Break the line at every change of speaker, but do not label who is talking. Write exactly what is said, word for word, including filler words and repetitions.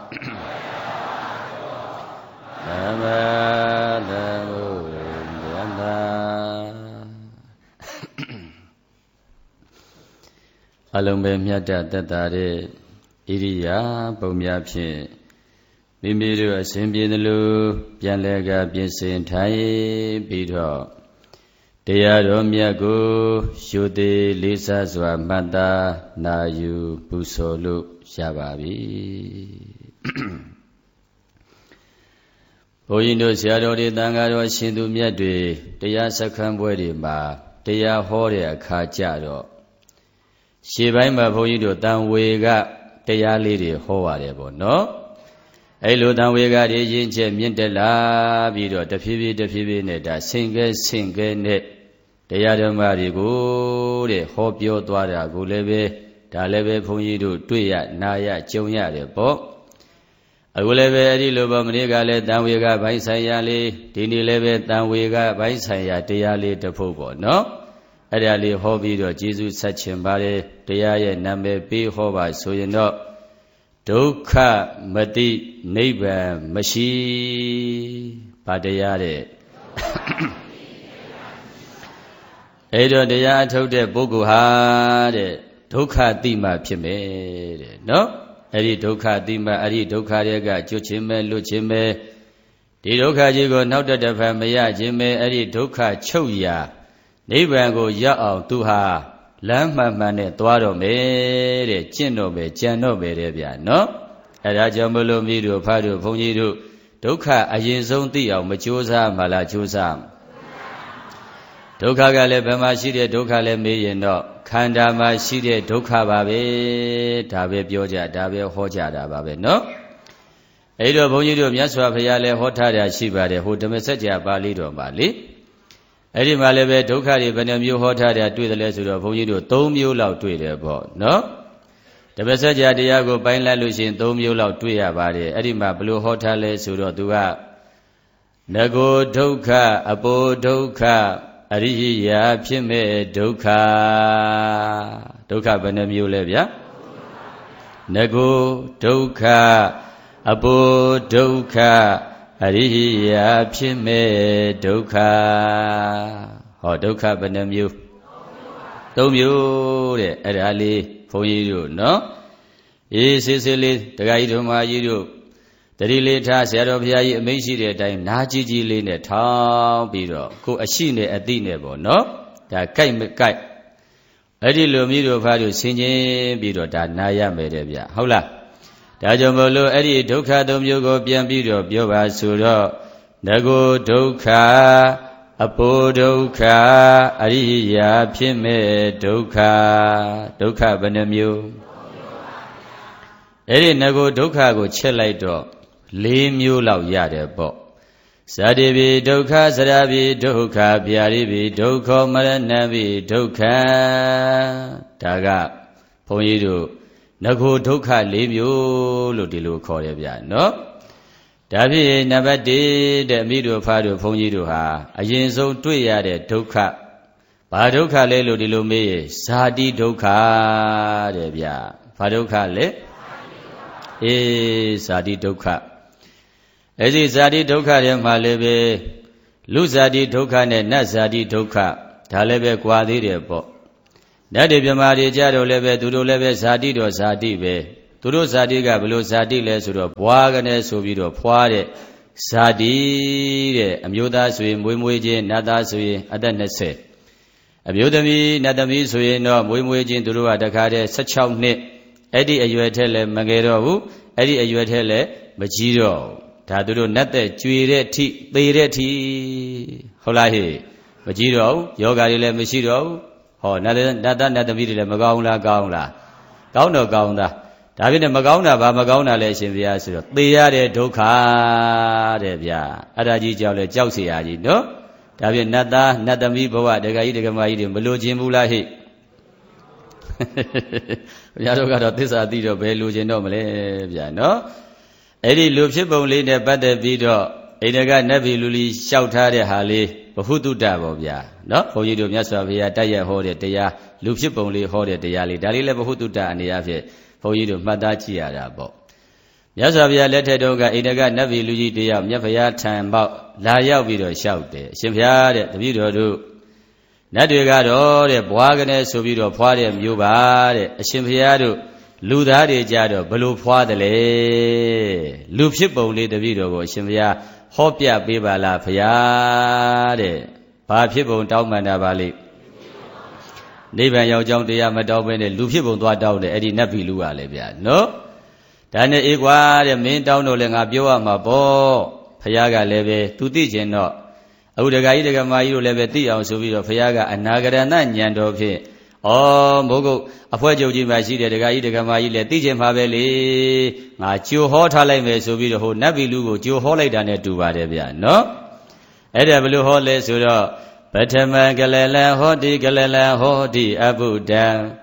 သမတမုယန္တာအလုံးပဲမြတ်တသက်တာတဲ့ဣရိယာပုံများဖြင့်မိမိတို့အစဉ်ပြေသလိုပြန်လဲကပြင်ဆင်ထိုင်ပြီးတော့တရားတော်မြတ်ကိုရှုသေးလေးစားစွာမှတ်သားနာယူပူဇော်လို့ရပါပြီဘုန်းကြီးတို့ဆရာတော်တွေတန်ခါတော်ရှင်သူမြတ်တွေတရားစခန်းပွဲတွေမှာတရားဟောတဲ့အခါကြတော့ရှေ့ပိုင်းမှာဘုန်းကြီးတို့တန်ဝေကတရားလေးတွေဟောရတယ်ပေါ့နော်အဲ့လိုတန်ဝေကတွေရင်းချက်မြင့်တက်လာပြီးတော့တဖြည်းဖြည်းတဖြည်းဖြည်းနဲ့ဒါဆင်ကဲဆင်ကဲနဲ့တရားဓမ္မတွေကိုတဲ့ဟောပြောသွားတာကိုလည်းပဲဒါလည်းပဲဘုန်းကြီးတို့တွေ့ရနာရကြုံရတယ်ပေါ့အခုလည်းပဲအဲ့ဒီလိုပေါ့မနေ့ကလည်းတန်ဝေကဘိုင်းဆိုင်ရာလေးဒီနေ့လည်းပဲတန်ဝေကဘိုင်းဆိုင်ရာတရားလေးတစ်ပုဒ်ပေါ့နော်အဲ့ဒါလေးဟောပြီးတော့ကျေးဇူးဆက်ချင်ပါတယ်တရားရဲ့နာမည်ပေးဟောပါဆိုရင်တော့ဒုက္ခမတိနိဗ္ဗာန်မရှိဘာတရားတဲ့အဲ့တော့တရားအထုတ်တဲ့ပုဂ္ဂိုလ်ဟာတဲ့ဒုက္ခတိမှဖြစ်မယ်တဲ့နော်အဲ့ဒီဒုက္ခတိမှအဲ့ဒီဒုက္ခတွေကကျွတ်ခြင်းပဲလွတ်ခြင်းပဲဒီဒုက္ခကြီးကိုနောက်တတစ်ဖန်မရခြင်းပဲအဲ့ဒီဒုက္ခချုပ်ရာနိဗ္ဗာန်ကိုရောက်အောင်သူဟာလမ်းမှန်မှန်နဲ့သွားတော့မယ်တဲ့ကျင့်တော့မယ်ကြံတော့မယ်တဲ့ဗျာနော်အဲဒါကြောင့်မလို့မိတို့ဖားတို့ဘုန်းကြီးတို့ဒုက္ခအရင်ဆုံးသိအောင်မကြိုးစားမှလားကြိုးစားဒုက္ခကလည်းဘယ်မှာရှိတဲ့ဒုက္ခလဲမေးရင်တော့ခန္ဓာမှာရှိတဲ့ဒုက္ခပါပဲဒါပဲပြောကြဒါပဲဟောကြတာပါပဲနော်အဲဒီတော့ဘုန်းကြီးတို့မြတ်စွာဘုရားလည်းဟောထားတာရှိပါတယ်ဟိုဓမ္မစကြာပါဠိတော်မှာလေအဲ့ဒီမှာလည်းပဲဒုက္ခတွေဘယ်နှမျိုးဟောထားတယ်တွေ့တယ်လဲဆိုတော့ဘုန်းကြီးတို့၃မျိုးလောက်တွေ့တယ်ပေါ့နော်တပည့်ဆက်ကြတရားကိုပိုင်းလိုက်လို့ရှိရင်၃မျိုးလောက်တွေ့ရပါတယ်အဲ့ဒီမှာဘယ်လိုဟောထားလဲဆိုတော့သူကနဂိုဒုက္ခအပိုဒုက္ခအရိယာဖြစ်မဲ့ဒုက္ခဒုက္ခဘယ်နှမျိုးလဲဗျာနဂိုဒုက္ခအပိုဒုက္ခအရိယာဖြစ်မဲ့ဒုက္ခဟောဒုက္ခဘယ်နှမျိုးသုံးမျိုးတဲ့အဲ့ဒါလေးဘုန်းကြီးတို့နော်အေးစစ်စစ်လေးတခါကြီးတို့မကြီးတို့တတိလေးထားဆရာတော်ဘုရားကြီးအမိန့်ရှိတဲ့အတိုင်းနားကြီးကြီးလေးနဲ့ထောင်းပြီးတော့ကိုအရှိနဲ့အတိနဲ့ပေါ့နော်ဒါကြိုက်မကြိုက်အဲ့ဒီလိုမျိုးတို့ဖားတို့ဆင်ခြင်ပြီးတော့ဒါနားရမယ်တဲ့ဗျဟုတ်လားဒါကြောင့်မို့လို့အဲ့ဒီဒုက္ခသုံးမျိုးကိုပြန်ပြီးတော့ပြောပါဆိုတော့နဂိုဒုက္ခအပိုဒုက္ခအရိယာဖြစ်မဲ့ဒုက္ခဒုက္ခဘယ်နှမျိုးအဲ့ဒီနဂိုဒုက္ခကိုချက်လိုက်တော့၄မျိုးလောက်ရတယ်ပေါ့ဇာတိပိဒုက္ခသရပိဒုက္ခဗျာတိပိဒုက္ခမရဏပိဒုက္ခဒါကဘုန်းကြီးတို့နဂိုဒုက္ခ၄မျိုးလို့ဒီလိုခေါ်ရဗျာနော်ဒါဖြစ်နံပါတ်၁တဲ့အမိတို့ဖားတို့ဘုန်းကြီးတို့ဟာအရင်ဆုံးတွေ့ရတဲ့ဒုက္ခဘာဒုက္ခလဲလို့ဒီလိုမေးရင်ဇာတိဒုက္ခတဲ့ဗျာဘာဒုက္ခလဲအေးဇာတိဒုက္ခအဲ့ဒီဇာတိဒုက္ခတွေမှာလည်းပဲလူဇာတိဒုက္ခနဲ့နတ်ဇာတိဒုက္ခဒါလည်းပဲကွာသေးတယ်ပေါ့နတ်တွေမြမာတွေကြတော့လည်းပဲသူတို့လည်းပဲဇာတိတော့ဇာတိပဲသူတို့ဇာတိကဘယ်လိုဇာတိလဲဆိုတော့ဘွားကနေဆိုပြီးတော့ဖွားတဲ့ဇာတိတဲ့အမျိုးသားဆိုရင်မွေးမွေးချင်းနတ်သားဆိုရင်အသက်၂၀အမျိုးသမီးနတ်သမီးဆိုရင်တော့မွေးမွေးချင်းသူတို့ကတခါတည်း၁၆နှစ်အဲ့ဒီအရွယ်ထက်လည်းမငယ်တော့ဘူးအဲ့ဒီအရွယ်ထက်လည်းမကြီးတော့ဒါသူတို့နတ်သက်ကြွေတဲ့အထိသေတဲ့အထိဟုတ်လားဟေ့မကြီးတော့ဘူးယောဂါတွေလည်းမရှိတော့ဘူးဟောနတ်နတ်သားနတ်သမီးတွေလည်းမကောင်းလားကောင်းလားကောင်းတော့ကောင်းသားဒါဖြစ်နေမကောင်းတာဘာမကောင်းတာလဲရှင်ဘုရားဆိုတော့သေရတဲ့ဒုက္ခတဲ့ဗျာအဲ့ဒါကြီးကြောက်လဲကြောက်เสียရကြီးနော်ဒါဖြစ်နတ်သားနတ်သမီးဘဝဒကာကြီးဒကာမကြီးတွေမလိုချင်ဘူးလားဟိဘုရားတို့ကတော့သစ္စာသိတော့ဘယ်လိုချင်တော့မလဲဗျာနော်အဲ့ဒီလူဖြစ်ပုံလေးနဲ့ပတ်သက်ပြီးတော့အိန္ဒကနတ်ပြည်လူလီလျှောက်ထားတဲ့ဟာလေးဘဟုတုတ္တပေါ့ဗျာနော်ဘုန်းကြီးတို့မြတ်စွာဘုရားတိုက်ရဟောတဲ့တရားလူဖြစ်ပုံလေးဟောတဲ့တရားလေးဒါလေးလည်းဘဟုတုတ္တအနေအချင်းဘုန်းကြီးတို့မှတ်သားကြည့်ရတာပေါ့မြတ်စွာဘုရားလက်ထက်တော်ကဣန္ဒကနတ်ပြည်လူကြီးတယောက်မြတ်ဘုရားထံပေါက်လာရောက်ပြီးတော့လျှောက်တယ်အရှင်ဘုရားတဲ့တပည့်တော်တို့နတ်တွေကတော့တဲ့ဘွားကနေဆိုပြီးတော့ဖွာတဲ့မျိုးပါတဲ့အရှင်ဘုရားတို့လူသားတွေကြတော့ဘလို့ဖွာတယ်လေလူဖြစ်ပုံလေးတပည့်တော်ကိုအရှင်ဘုရားဟောပြပေးပါလားဘုရားတဲ့ဘာဖြစ်ပုံတောင်းပန်တာပါလိမ့်နိဗ္ဗာန်ရောက်ကြောင်းတရားမတောင်းဘဲနဲ့လူဖြစ်ပုံသွားတောင်းတယ်အဲ့ဒီနတ်ပြည်လူကလည်းဗျာနော်ဒါနဲ့အေးကွာတဲ့မင်းတောင်းတော့လည်းငါပြောရမှာပေါ့ဘုရားကလည်းပဲသူသိကျင်တော့အခုဒကာကြီးဒကာမကြီးတို့လည်းပဲသိအောင်ဆိုပြီးတော့ဘုရားကအနာဂရဏဉာဏ်တော်ဖြင့်ဩမိုးကုတ်အဖွဲချုပ်ကြီးမှာရှိတဲ့ဒကာကြီးဒကာမကြီးလည်းသိကျင်ပါပဲလေငါကြိုဟောထားလိုက်မယ်ဆိုပြီးတော့ဟိုနတ်ပြည်လူကိုကြိုဟောလိုက်တာနဲ့တူပါတယ်ဗျာနော်အဲ့ဒါဘယ်လိုဟောလဲဆိုတော့ပထမကလလဟောတိကလလဟောတိအဘုဒ္ဓံ